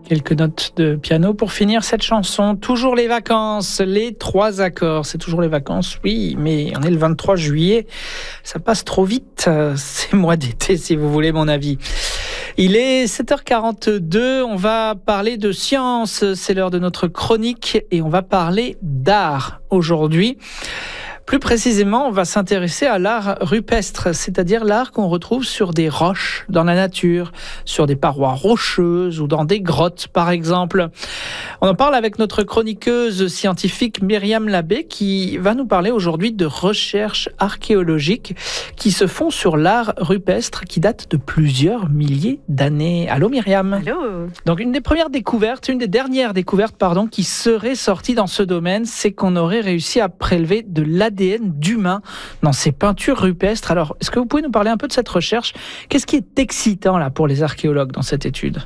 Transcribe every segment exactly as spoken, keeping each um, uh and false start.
Quelques notes de piano pour finir cette chanson. Toujours les vacances, les trois accords. C'est toujours les vacances, oui, mais on est le vingt-trois juillet. Ça passe trop vite. C'est mois d'été, si vous voulez mon avis. Il est sept heures quarante-deux. On va parler de science. C'est l'heure de notre chronique et on va parler d'art aujourd'hui. Plus précisément, on va s'intéresser à l'art rupestre, c'est-à-dire l'art qu'on retrouve sur des roches dans la nature, sur des parois rocheuses ou dans des grottes, par exemple. On en parle avec notre chroniqueuse scientifique Myriam Labbé qui va nous parler aujourd'hui de recherches archéologiques qui se font sur l'art rupestre qui date de plusieurs milliers d'années. Allô Myriam. Allô. Donc une des premières découvertes, une des dernières découvertes, pardon, qui serait sortie dans ce domaine, c'est qu'on aurait réussi à prélever de l'A D N d'humains dans ces peintures rupestres. Alors, est-ce que vous pouvez nous parler un peu de cette recherche? Qu'est-ce qui est excitant là pour les archéologues dans cette étude?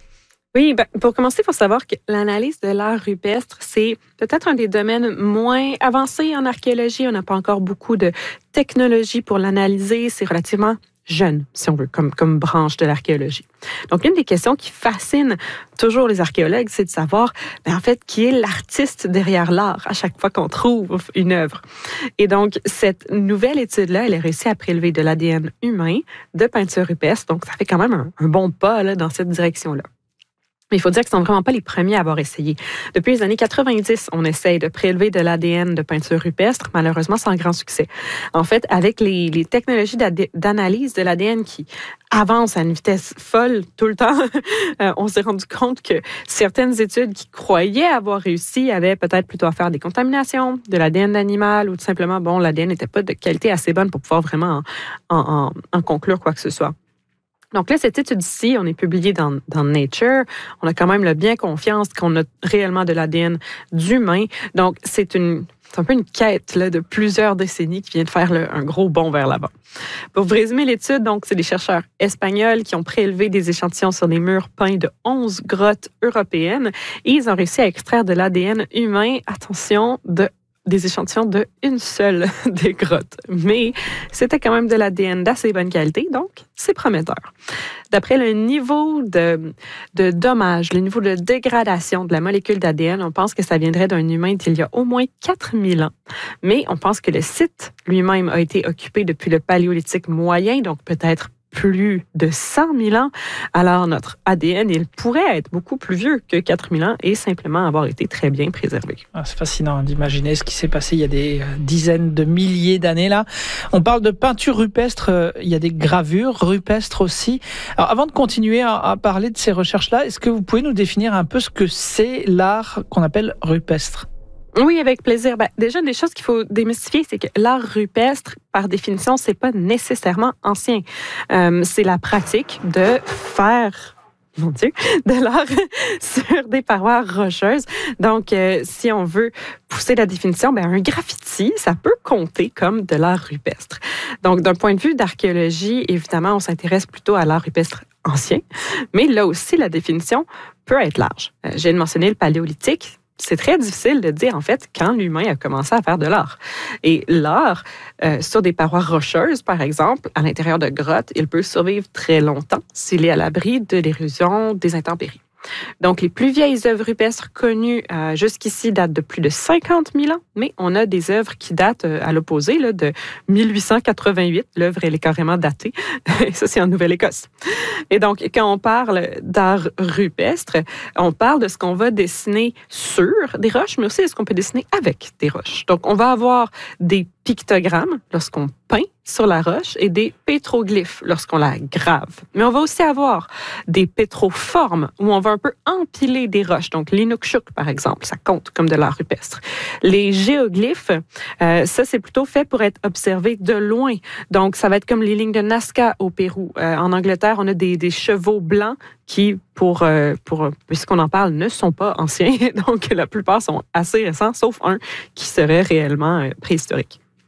Oui, ben, pour commencer, il faut savoir que l'analyse de l'art rupestre, c'est peut-être un des domaines moins avancés en archéologie. On n'a pas encore beaucoup de technologie pour l'analyser. C'est relativement jeune, si on veut, comme, comme branche de l'archéologie. Donc, une des questions qui fascine toujours les archéologues, c'est de savoir, ben, en fait, qui est l'artiste derrière l'art à chaque fois qu'on trouve une œuvre. Et donc, cette nouvelle étude-là, elle a réussi à prélever de l'A D N humain de peinture rupestre. Donc, ça fait quand même un, un bon pas là, dans cette direction-là. Mais il faut dire qu'ils ne sont vraiment pas les premiers à avoir essayé. Depuis les années quatre-vingt-dix, on essaye de prélever de l'A D N de peinture rupestre, malheureusement sans grand succès. En fait, avec les, les technologies d'analyse de l'A D N qui avancent à une vitesse folle tout le temps, on s'est rendu compte que certaines études qui croyaient avoir réussi avaient peut-être plutôt à faire des contaminations, de l'A D N d'animal ou tout simplement, bon, l'A D N n'était pas de qualité assez bonne pour pouvoir vraiment en, en, en conclure quoi que ce soit. Donc là, cette étude-ci, on est publié dans, dans Nature. On a quand même le bien confiance qu'on a réellement de l'A D N d'humain. Donc, c'est une, c'est un peu une quête là, de plusieurs décennies qui vient de faire le, un gros bond vers l'avant. Pour vous résumer l'étude, donc, c'est des chercheurs espagnols qui ont prélevé des échantillons sur des murs peints de onze grottes européennes et ils ont réussi à extraire de l'A D N humain, attention, de des échantillons de une seule des grottes. Mais c'était quand même de l'A D N d'assez bonne qualité, donc c'est prometteur. D'après le niveau de, de dommage, le niveau de dégradation de la molécule d'A D N, on pense que ça viendrait d'un humain d'il y a au moins quatre mille ans. Mais on pense que le site lui-même a été occupé depuis le paléolithique moyen, donc peut-être plus de cent mille ans. Alors, notre A D N, il pourrait être beaucoup plus vieux que quatre mille ans et simplement avoir été très bien préservé. Ah, c'est fascinant d'imaginer ce qui s'est passé il y a des dizaines de milliers d'années là. On parle de peinture rupestre, il y a des gravures rupestres aussi. Alors, avant de continuer à, à parler de ces recherches-là, est-ce que vous pouvez nous définir un peu ce que c'est l'art qu'on appelle rupestre? Oui, avec plaisir. Ben, déjà, des choses qu'il faut démystifier, c'est que l'art rupestre, par définition, c'est pas nécessairement ancien. Euh, c'est la pratique de faire, mon Dieu, de l'art sur des parois rocheuses. Donc, euh, si on veut pousser la définition, ben, un graffiti, ça peut compter comme de l'art rupestre. Donc, d'un point de vue d'archéologie, évidemment, on s'intéresse plutôt à l'art rupestre ancien, mais là aussi, la définition peut être large. Euh, j'ai mentionné le paléolithique. C'est très difficile de dire, en fait, quand l'humain a commencé à faire de l'art. Et l'art, euh, sur des parois rocheuses, par exemple, à l'intérieur de grottes, il peut survivre très longtemps s'il est à l'abri de l'érosion, des intempéries. Donc, les plus vieilles œuvres rupestres connues euh, jusqu'ici datent de plus de cinquante mille ans, mais on a des œuvres qui datent euh, à l'opposé, là, de mille huit cent quatre-vingt-huit. L'œuvre, elle est carrément datée. Et ça, c'est en Nouvelle-Écosse. Et donc, quand on parle d'art rupestre, on parle de ce qu'on va dessiner sur des roches, mais aussi de ce qu'on peut dessiner avec des roches. Donc, on va avoir des pictogrammes lorsqu'on peint sur la roche et des pétroglyphes lorsqu'on la grave. Mais on va aussi avoir des pétroformes où on va un peu empiler des roches. Donc, l'inukshuk, par exemple, ça compte comme de l'art rupestre. Les géoglyphes, euh, ça, c'est plutôt fait pour être observé de loin. Donc, ça va être comme les lignes de Nazca au Pérou. Euh, en Angleterre, on a des, des chevaux blancs qui, pour, euh, pour, puisqu'on en parle, ne sont pas anciens. Donc, la plupart sont assez récents, sauf un qui serait réellement euh, préhistorique.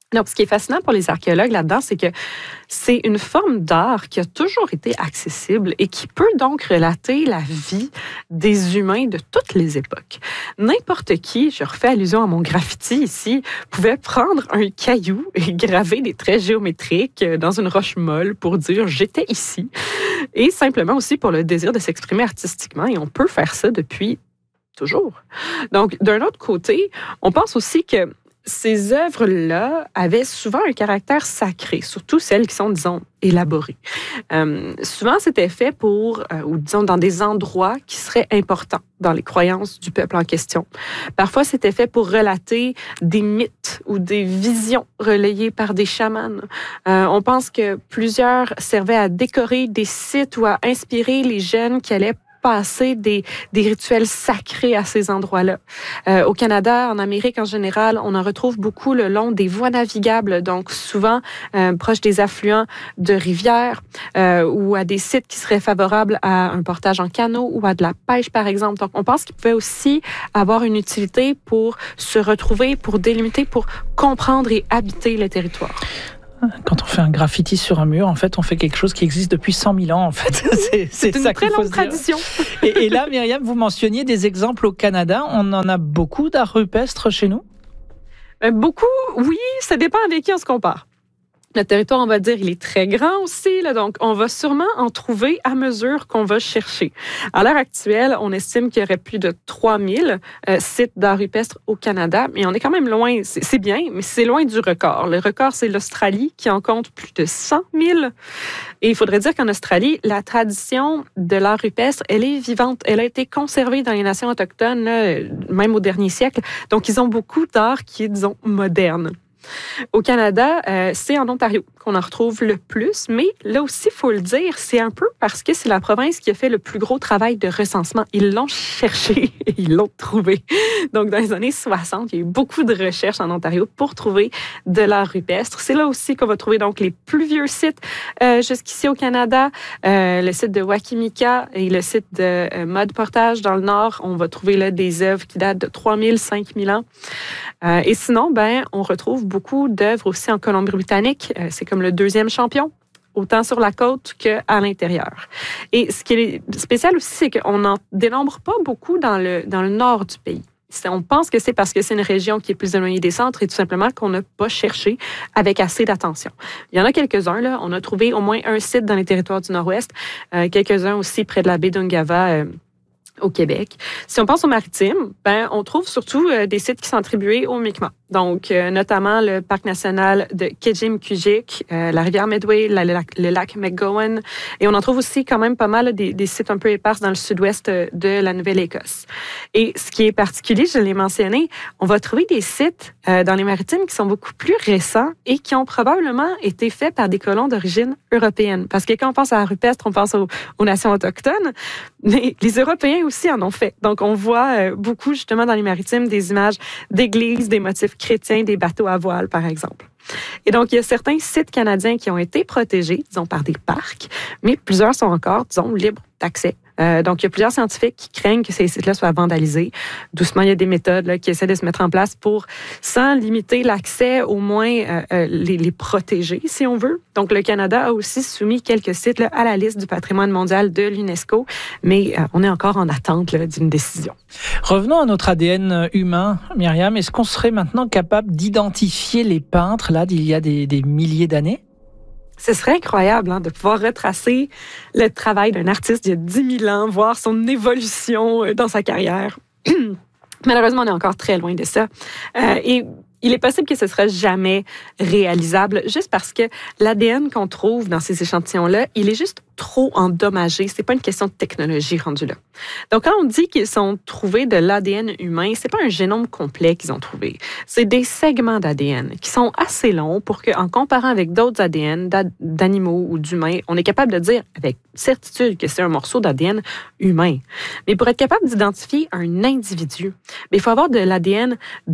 Donc, ce qui est fascinant pour les archéologues là-dedans, c'est que c'est une forme d'art qui a toujours été accessible et qui peut donc relater la vie des humains de toutes les époques. N'importe qui, je refais allusion à mon graffiti ici, pouvait prendre un caillou et graver des traits géométriques dans une roche molle pour dire « j'étais ici ». Et simplement aussi pour le désir de s'exprimer artistiquement. Et on peut faire ça depuis toujours. Donc, d'un autre côté, on pense aussi que ces œuvres-là avaient souvent un caractère sacré, surtout celles qui sont, disons, élaborées. Euh, souvent, c'était fait pour, euh, ou disons, dans des endroits qui seraient importants dans les croyances du peuple en question. Parfois, c'était fait pour relater des mythes ou des visions relayées par des chamans. Euh, on pense que plusieurs servaient à décorer des sites ou à inspirer les jeunes qui allaient passer des, des rituels sacrés à ces endroits-là. Euh, au Canada, en Amérique en général, on en retrouve beaucoup le long des voies navigables, donc souvent euh, proches des affluents de rivières euh, ou à des sites qui seraient favorables à un portage en canot ou à de la pêche, par exemple. Donc, on pense qu'ils pouvaient aussi avoir une utilité pour se retrouver, pour délimiter, pour comprendre et habiter les territoires. Quand on fait un graffiti sur un mur, en fait, on fait quelque chose qui existe depuis cent mille ans, en fait. C'est, c'est, c'est une ça très longue tradition. Et, et là, Myriam, vous mentionniez des exemples au Canada. On en a beaucoup d'art rupestre chez nous? Beaucoup, oui. Ça dépend avec qui on se compare. Le territoire, on va dire, il est très grand aussi, là, donc on va sûrement en trouver à mesure qu'on va chercher. À l'heure actuelle, on estime qu'il y aurait plus de trois mille euh, sites d'art rupestre au Canada, mais on est quand même loin, c'est, c'est bien, mais c'est loin du record. Le record, c'est l'Australie qui en compte plus de cent mille. Et il faudrait dire qu'en Australie, la tradition de l'art rupestre, elle est vivante. Elle a été conservée dans les nations autochtones, là, même au dernier siècle. Donc, ils ont beaucoup d'art qui est, disons, moderne. Au Canada, euh, c'est en Ontario qu'on en retrouve le plus, mais là aussi, il faut le dire, c'est un peu parce que c'est la province qui a fait le plus gros travail de recensement. Ils l'ont cherché et ils l'ont trouvé. Donc, dans les années soixante, il y a eu beaucoup de recherches en Ontario pour trouver de l'art rupestre. C'est là aussi qu'on va trouver donc les plus vieux sites euh, jusqu'ici au Canada, euh, le site de Wakimika et le site de euh, Mode Portage dans le Nord. On va trouver là des œuvres qui datent de trois mille, cinq mille ans. Euh, et sinon, ben, on retrouve beaucoup d'œuvres aussi en Colombie-Britannique. Euh, c'est comme le deuxième champion, autant sur la côte qu'à l'intérieur. Et ce qui est spécial aussi, c'est qu'on n'en dénombre pas beaucoup dans le, dans le nord du pays. On pense que c'est parce que c'est une région qui est plus éloignée des centres et tout simplement qu'on n'a pas cherché avec assez d'attention. Il y en a quelques-uns, là. On a trouvé au moins un site dans les territoires du Nord-Ouest, euh, quelques-uns aussi près de la baie d'Ungava, euh, au Québec. Si on pense aux maritimes, ben, on trouve surtout euh, des sites qui sont attribués aux Mi'kmaq. Donc, euh, notamment le parc national de Kejimkujik, euh, la rivière Medway, la, le, lac, le lac McGowan. Et on en trouve aussi quand même pas mal des, des sites un peu épars dans le sud-ouest de la Nouvelle-Écosse. Et ce qui est particulier, je l'ai mentionné, on va trouver des sites euh, dans les maritimes qui sont beaucoup plus récents et qui ont probablement été faits par des colons d'origine européenne. Parce que quand on pense à la rupestre, on pense aux, aux nations autochtones, mais les Européens aussi en ont fait. Donc, on voit euh, beaucoup, justement, dans les maritimes, des images d'églises, des motifs chrétiens, des bateaux à voile, par exemple. Et donc, il y a certains sites canadiens qui ont été protégés, disons, par des parcs, mais plusieurs sont encore, disons, libres d'accès. Euh, donc, il y a plusieurs scientifiques qui craignent que ces sites-là soient vandalisés. Doucement, il y a des méthodes là, qui essaient de se mettre en place pour, sans limiter l'accès, au moins euh, euh, les, les protéger, si on veut. Donc, le Canada a aussi soumis quelques sites là, à la liste du patrimoine mondial de l'UNESCO, mais euh, on est encore en attente là, d'une décision. Revenons à notre A D N humain, Myriam. Est-ce qu'on serait maintenant capable d'identifier les peintres là d'il y a des, des milliers d'années? Ce serait incroyable hein, de pouvoir retracer le travail d'un artiste d'il y a dix mille ans, voir son évolution dans sa carrière. Malheureusement, on est encore très loin de ça. Euh, et il est possible que ce ne sera jamais réalisable juste parce que l'A D N qu'on trouve dans ces échantillons-là, il est juste trop endommagé. C'est pas une question de technologie rendue là. Donc, quand on dit qu'ils sont trouvés de l'A D N humain, c'est pas un génome complet qu'ils ont trouvé. C'est des segments d'A D N qui sont assez longs pour qu'en comparant avec d'autres A D N d'animaux ou d'humains, on est capable de dire avec certitude que c'est un morceau d'A D N humain. Mais pour être capable d'identifier un individu, il faut avoir de l'A D N de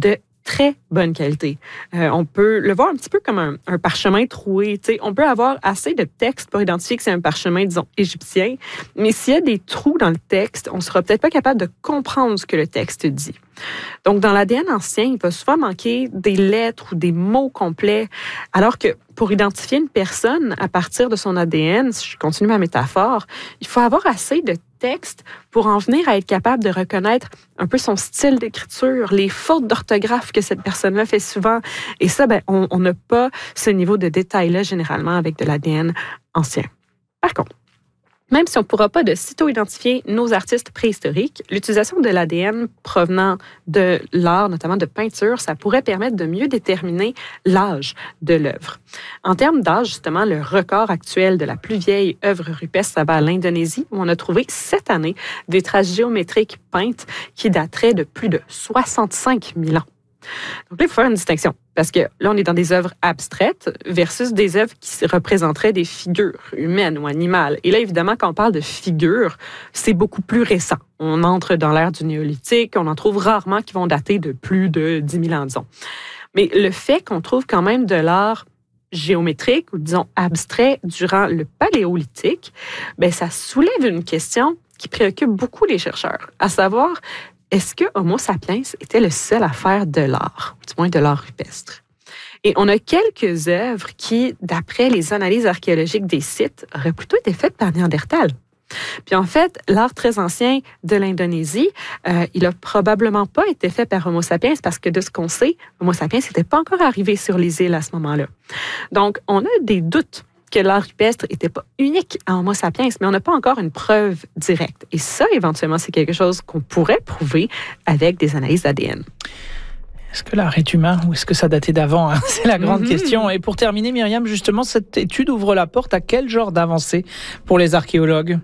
très bonne qualité. Euh, on peut le voir un petit peu comme un, un parchemin troué. T'sais. On peut avoir assez de texte pour identifier que c'est un parchemin, disons, égyptien, mais s'il y a des trous dans le texte, on ne sera peut-être pas capable de comprendre ce que le texte dit. Donc, dans l'A D N ancien, il va souvent manquer des lettres ou des mots complets, alors que pour identifier une personne à partir de son A D N, si je continue ma métaphore, il faut avoir assez de texte pour en venir à être capable de reconnaître un peu son style d'écriture, les fautes d'orthographe que cette personne-là fait souvent. Et ça, ben, on n'a pas ce niveau de détail-là généralement avec de l'A D N ancien. Par contre, même si on ne pourra pas de sitôt identifier nos artistes préhistoriques, l'utilisation de l'A D N provenant de l'art, notamment de peinture, ça pourrait permettre de mieux déterminer l'âge de l'œuvre. En termes d'âge, justement, le record actuel de la plus vieille œuvre rupestre, ça va à l'Indonésie, où on a trouvé cette année des traces géométriques peintes qui dateraient de plus de soixante-cinq mille ans. Donc là, il faut faire une distinction, parce que là, on est dans des œuvres abstraites versus des œuvres qui représenteraient des figures humaines ou animales. Et là, évidemment, quand on parle de figures, c'est beaucoup plus récent. On entre dans l'ère du néolithique, on en trouve rarement qui vont dater de plus de dix mille ans, disons. Mais le fait qu'on trouve quand même de l'art géométrique ou, disons, abstrait durant le paléolithique, bien, ça soulève une question qui préoccupe beaucoup les chercheurs, à savoir, est-ce que Homo sapiens était le seul à faire de l'art, du moins de l'art rupestre? Et on a quelques œuvres qui, d'après les analyses archéologiques des sites, auraient plutôt été faites par Néandertal. Puis en fait, l'art très ancien de l'Indonésie, euh, il a probablement pas été fait par Homo sapiens parce que de ce qu'on sait, Homo sapiens n'était pas encore arrivé sur les îles à ce moment-là. Donc, on a des doutes que l'art rupestre n'était pas unique à Homo sapiens, mais on n'a pas encore une preuve directe. Et ça, éventuellement, c'est quelque chose qu'on pourrait prouver avec des analyses d'A D N. Est-ce que l'art est humain ou est-ce que ça datait d'avant, hein? C'est la grande mm-hmm. question. Et pour terminer, Myriam, justement, cette étude ouvre la porte à quel genre d'avancée pour les archéologues?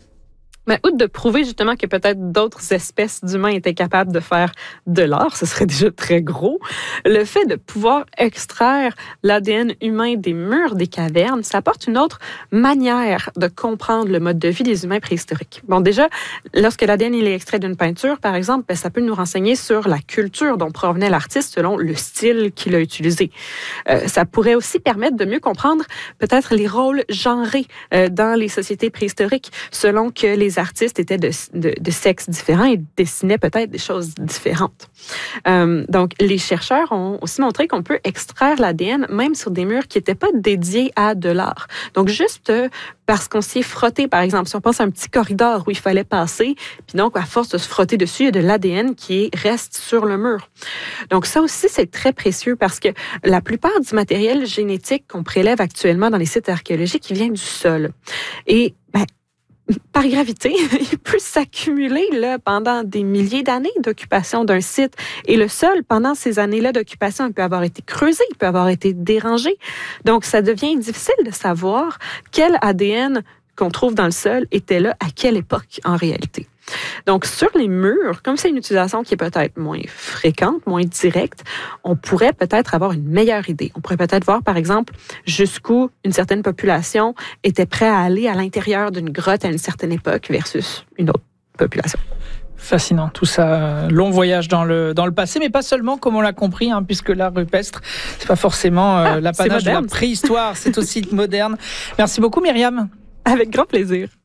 Mais outre de prouver justement que peut-être d'autres espèces d'humains étaient capables de faire de l'art, ce serait déjà très gros, le fait de pouvoir extraire l'A D N humain des murs des cavernes, ça apporte une autre manière de comprendre le mode de vie des humains préhistoriques. Bon, déjà, lorsque l'A D N il est extrait d'une peinture, par exemple, ben, ça peut nous renseigner sur la culture dont provenait l'artiste selon le style qu'il a utilisé. Euh, ça pourrait aussi permettre de mieux comprendre peut-être les rôles genrés euh, dans les sociétés préhistoriques selon que les artistes étaient de, de, de sexes différents et dessinaient peut-être des choses différentes. Euh, donc, les chercheurs ont aussi montré qu'on peut extraire l'A D N même sur des murs qui n'étaient pas dédiés à de l'art. Donc, juste euh, parce qu'on s'y est frotté, par exemple, si on pense à un petit corridor où il fallait passer, puis donc, à force de se frotter dessus, il y a de l'A D N qui reste sur le mur. Donc, ça aussi, c'est très précieux parce que la plupart du matériel génétique qu'on prélève actuellement dans les sites archéologiques, il vient du sol. Et, ben, par gravité, il peut s'accumuler là, pendant des milliers d'années d'occupation d'un site. Et le sol, pendant ces années-là d'occupation, il peut avoir été creusé, il peut avoir été dérangé. Donc, ça devient difficile de savoir quel A D N qu'on trouve dans le sol était là à quelle époque en réalité. Donc, sur les murs, comme c'est une utilisation qui est peut-être moins fréquente, moins directe, on pourrait peut-être avoir une meilleure idée. On pourrait peut-être voir, par exemple, jusqu'où une certaine population était prête à aller à l'intérieur d'une grotte à une certaine époque versus une autre population. Fascinant, tout ça, long voyage dans le, dans le passé, mais pas seulement, comme on l'a compris, hein, puisque l'art rupestre, c'est pas forcément euh, ah, l'apanage de la préhistoire, c'est aussi moderne. Merci beaucoup, Myriam. Avec grand plaisir.